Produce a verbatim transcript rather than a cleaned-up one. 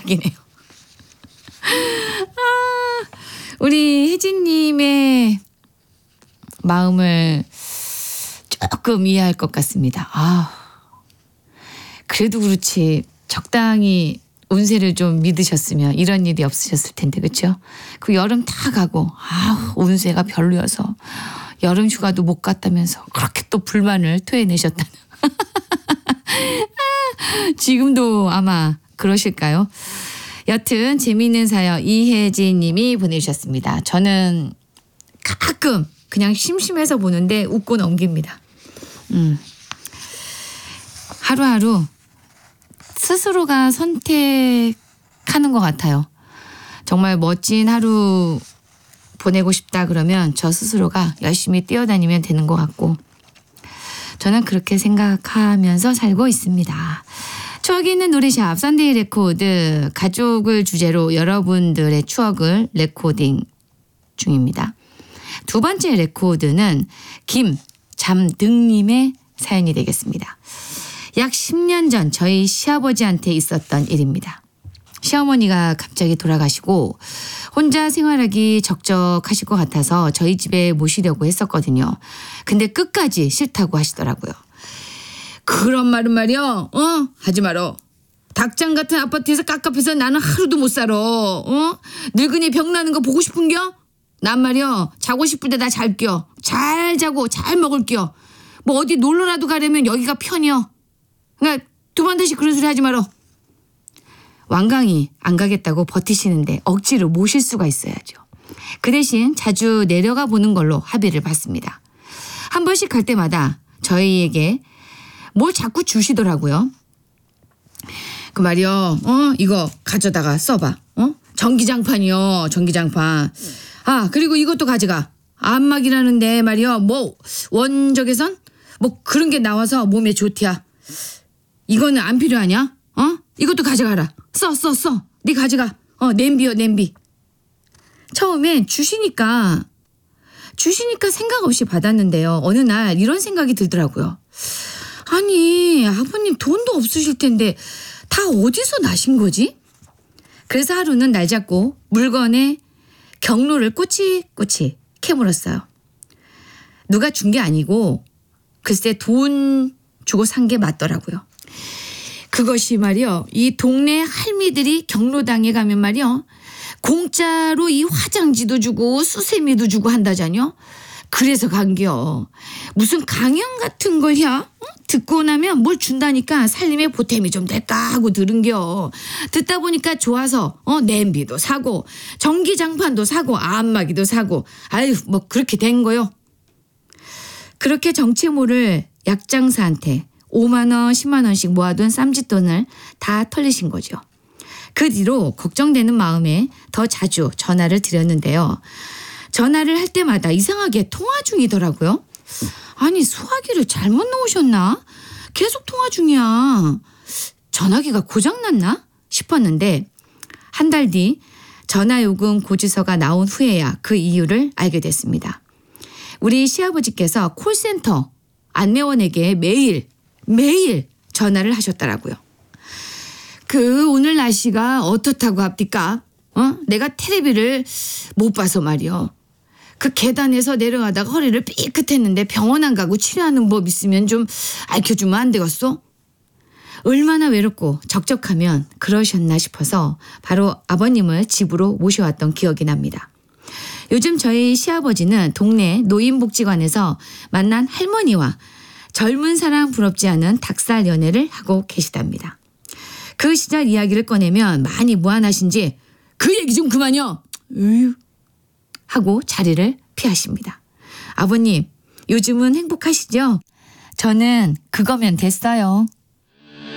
이야기네요. 아, 우리 혜진님의 마음을 조금 이해할 것 같습니다. 아, 그래도 그렇지 적당히 운세를 좀 믿으셨으면 이런 일이 없으셨을 텐데, 그렇죠? 그 여름 다 가고 아, 운세가 별로여서 여름 휴가도 못 갔다면서 그렇게 또 불만을 토해내셨다는. 지금도 아마 그러실까요? 여튼 재미있는 사연 이혜진 님이 보내주셨습니다. 저는 가끔 그냥 심심해서 보는데 웃고 넘깁니다. 음. 하루하루 스스로가 선택하는 것 같아요. 정말 멋진 하루 보내고 싶다 그러면 저 스스로가 열심히 뛰어다니면 되는 것 같고, 저는 그렇게 생각하면서 살고 있습니다. 추억이 있는 노래샵 썬데이 레코드, 가족을 주제로 여러분들의 추억을 레코딩 중입니다. 두 번째 레코드는 김잠등님의 사연이 되겠습니다. 약 십 년 전 저희 시아버지한테 있었던 일입니다. 시어머니가 갑자기 돌아가시고 혼자 생활하기 적적하실 것 같아서 저희 집에 모시려고 했었거든요. 근데 끝까지 싫다고 하시더라고요. 그런 말은 말이야, 어? 하지 말어. 닭장 같은 아파트에서 깝깝해서 나는 하루도 못 살아. 어? 늙은이 병 나는 거 보고 싶은겨? 난 말이야, 자고 싶을 때 나 잘겨. 잘 자고 잘 먹을겨. 뭐 어디 놀러라도 가려면 여기가 편이여. 그러니까 두 번 다시 그런 소리 하지 말어. 완강히 안 가겠다고 버티시는데 억지로 모실 수가 있어야죠. 그 대신 자주 내려가 보는 걸로 합의를 봤습니다. 한 번씩 갈 때마다 저희에게 뭘 자꾸 주시더라고요. 그 말이요, 어 이거 가져다가 써봐. 어 전기장판이요, 전기장판. 아 그리고 이것도 가져가. 안막이라는데 말이요, 뭐 원적외선 뭐 그런 게 나와서 몸에 좋디야. 이거는 안 필요하냐? 어 이것도 가져가라. 써 써 써. 네 가져가. 어 냄비요, 냄비. 처음엔 주시니까 주시니까 생각 없이 받았는데요. 어느 날 이런 생각이 들더라고요. 아니 아버님 돈도 없으실 텐데 다 어디서 나신 거지? 그래서 하루는 날 잡고 물건에 경로를 꼬치꼬치 캐물었어요. 누가 준 게 아니고 글쎄 돈 주고 산 게 맞더라고요. 그것이 말이요, 이 동네 할미들이 경로당에 가면 말이요, 공짜로 이 화장지도 주고 수세미도 주고 한다잖요. 그래서 간겨. 무슨 강연 같은 걸 야? 어? 듣고 나면 뭘 준다니까 살림에 보탬이 좀 될까 하고 들은겨. 듣다 보니까 좋아서 어 냄비도 사고 전기장판도 사고 안마기도 사고, 아유 뭐 그렇게 된 거요. 그렇게 정체모를 약장사한테 오만 원, 십만 원씩 모아둔 쌈짓돈을 다 털리신 거죠. 그 뒤로 걱정되는 마음에 더 자주 전화를 드렸는데요. 전화를 할 때마다 이상하게 통화 중이더라고요. 아니 수화기를 잘못 놓으셨나? 계속 통화 중이야. 전화기가 고장났나? 싶었는데 한 달 뒤 전화요금 고지서가 나온 후에야 그 이유를 알게 됐습니다. 우리 시아버지께서 콜센터 안내원에게 매일 매일 전화를 하셨더라고요. 그 오늘 날씨가 어떻다고 합니까? 어? 내가 텔레비를 못 봐서 말이요. 그 계단에서 내려가다가 허리를 삐끗했는데 병원 안 가고 치료하는 법 있으면 좀 알려주면 안 되겠어? 얼마나 외롭고 적적하면 그러셨나 싶어서 바로 아버님을 집으로 모셔왔던 기억이 납니다. 요즘 저희 시아버지는 동네 노인복지관에서 만난 할머니와 젊은 사람 부럽지 않은 닭살 연애를 하고 계시답니다. 그 시절 이야기를 꺼내면 많이 무안하신지 그 얘기 좀 그만요. 으유. 하고 자리를 피하십니다. 아버님, 요즘은 행복하시죠? 저는 그거면 됐어요.